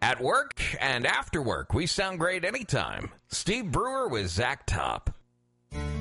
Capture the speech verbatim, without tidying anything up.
At work and after work, we sound great anytime. Steve Brewer with Zach Top.